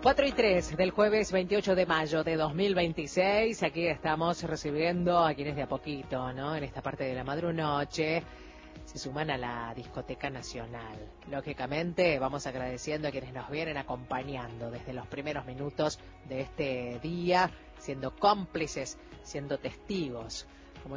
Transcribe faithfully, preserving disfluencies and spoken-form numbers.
cuatro y tres del jueves veintiocho de mayo de dos mil veintiséis. Aquí estamos recibiendo a quienes de a poquito, ¿no? En esta parte de la madrunoche se suman a la Discoteca Nacional. Lógicamente vamos agradeciendo a quienes nos vienen acompañando desde los primeros minutos de este día, siendo cómplices, siendo testigos